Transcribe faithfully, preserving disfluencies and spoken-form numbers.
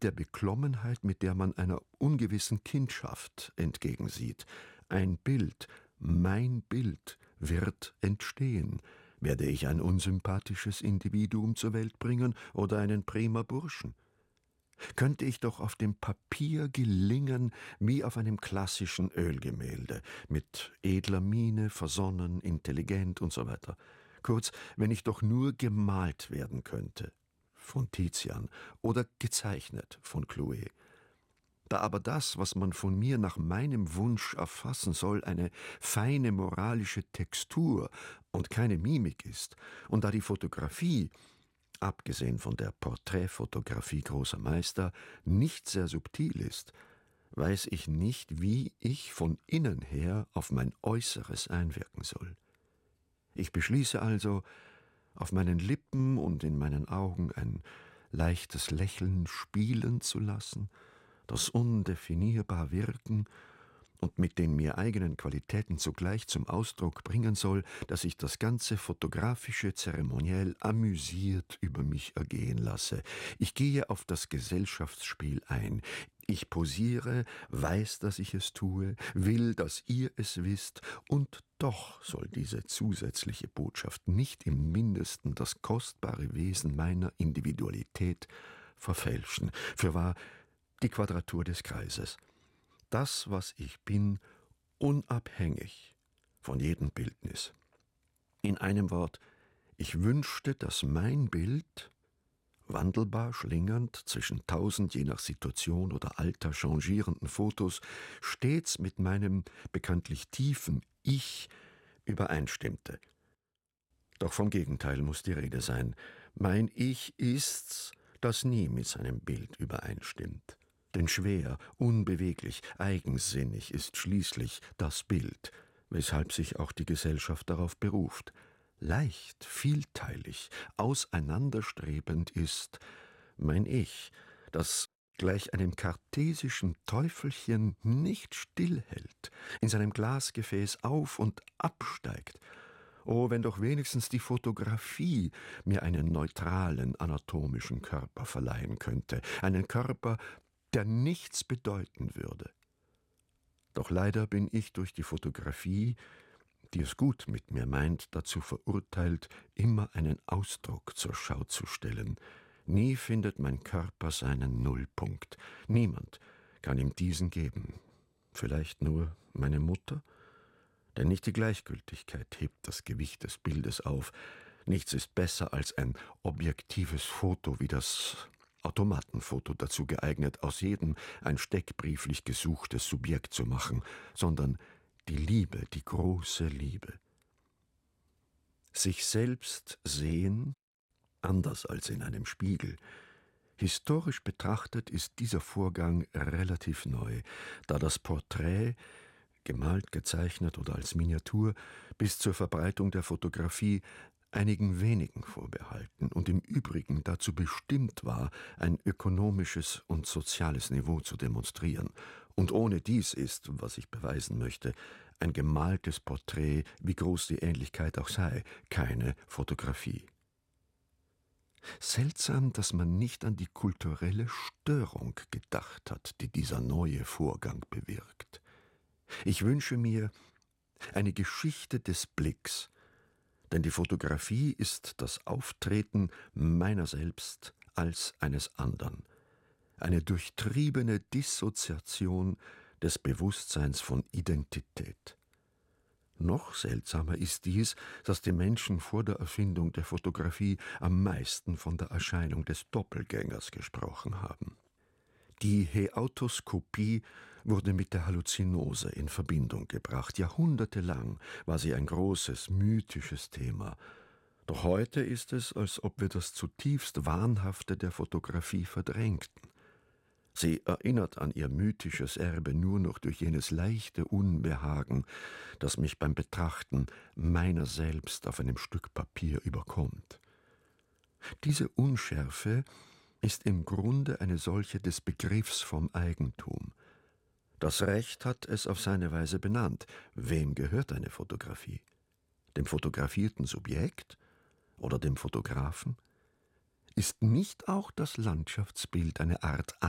mit der Beklommenheit, mit der man einer ungewissen Kindschaft entgegensieht. Ein Bild, mein Bild, wird entstehen. Werde ich ein unsympathisches Individuum zur Welt bringen oder einen prima Burschen? Könnte ich doch auf dem Papier gelingen wie auf einem klassischen Ölgemälde, mit edler Miene, versonnen, intelligent und so weiter. Kurz, wenn ich doch nur gemalt werden könnte, von Tizian, oder gezeichnet von Clouet. Da aber das, was man von mir nach meinem Wunsch erfassen soll, eine feine moralische Textur und keine Mimik ist, und da die Fotografie, abgesehen von der Porträtfotografie großer Meister, nicht sehr subtil ist, weiß ich nicht, wie ich von innen her auf mein Äußeres einwirken soll. Ich beschließe also, auf meinen Lippen und in meinen Augen ein leichtes Lächeln spielen zu lassen, das undefinierbar wirken und mit den mir eigenen Qualitäten zugleich zum Ausdruck bringen soll, dass ich das ganze fotografische Zeremoniell amüsiert über mich ergehen lasse. Ich gehe auf das Gesellschaftsspiel ein. Ich posiere, weiß, dass ich es tue, will, dass ihr es wisst, und doch soll diese zusätzliche Botschaft nicht im Mindesten das kostbare Wesen meiner Individualität verfälschen. Fürwahr, die Quadratur des Kreises. Das, was ich bin, unabhängig von jedem Bildnis. In einem Wort, ich wünschte, dass mein Bild, wandelbar schlingernd zwischen tausend je nach Situation oder Alter changierenden Fotos, stets mit meinem bekanntlich tiefen Ich übereinstimmte. Doch vom Gegenteil muss die Rede sein. Mein Ich ist's, das nie mit seinem Bild übereinstimmt. Denn schwer, unbeweglich, eigensinnig ist schließlich das Bild, weshalb sich auch die Gesellschaft darauf beruft. Leicht, vielteilig, auseinanderstrebend ist mein Ich, das gleich einem kartesischen Teufelchen nicht stillhält, in seinem Glasgefäß auf und absteigt. Oh, wenn doch wenigstens die Fotografie mir einen neutralen anatomischen Körper verleihen könnte, einen Körper, der nichts bedeuten würde. Doch leider bin ich durch die Fotografie, die es gut mit mir meint, dazu verurteilt, immer einen Ausdruck zur Schau zu stellen. Nie findet mein Körper seinen Nullpunkt. Niemand kann ihm diesen geben. Vielleicht nur meine Mutter? Denn nicht die Gleichgültigkeit hebt das Gewicht des Bildes auf. Nichts ist besser als ein objektives Foto wie das Automatenfoto dazu geeignet, aus jedem ein steckbrieflich gesuchtes Subjekt zu machen, sondern die Liebe, die große Liebe. Sich selbst sehen, anders als in einem Spiegel. Historisch betrachtet ist dieser Vorgang relativ neu, da das Porträt, gemalt, gezeichnet oder als Miniatur, bis zur Verbreitung der Fotografie einigen wenigen vorbehalten und im Übrigen dazu bestimmt war, ein ökonomisches und soziales Niveau zu demonstrieren. Und ohne dies ist, was ich beweisen möchte, ein gemaltes Porträt, wie groß die Ähnlichkeit auch sei, keine Fotografie. Seltsam, dass man nicht an die kulturelle Störung gedacht hat, die dieser neue Vorgang bewirkt. Ich wünsche mir eine Geschichte des Blicks, denn die Fotografie ist das Auftreten meiner selbst als eines andern, eine durchtriebene Dissoziation des Bewusstseins von Identität. Noch seltsamer ist dies, dass die Menschen vor der Erfindung der Fotografie am meisten von der Erscheinung des Doppelgängers gesprochen haben. Die Häautoskopie wurde mit der Halluzinose in Verbindung gebracht. Jahrhundertelang war sie ein großes, mythisches Thema. Doch heute ist es, als ob wir das zutiefst Wahnhafte der Fotografie verdrängten. Sie erinnert an ihr mythisches Erbe nur noch durch jenes leichte Unbehagen, das mich beim Betrachten meiner selbst auf einem Stück Papier überkommt. Diese Unschärfe ist im Grunde eine solche des Begriffs vom Eigentum. Das Recht hat es auf seine Weise benannt. Wem gehört eine Fotografie? Dem fotografierten Subjekt oder dem Fotografen? Ist nicht auch das Landschaftsbild eine Art